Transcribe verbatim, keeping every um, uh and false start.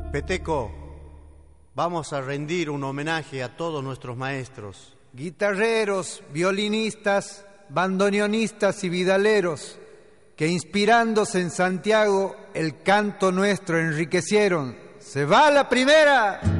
Peteco, vamos a rendir un homenaje a todos nuestros maestros. Guitarreros, violinistas, bandoneonistas y vidaleros, que inspirándose en Santiago el canto nuestro enriquecieron. ¡Se va la primera!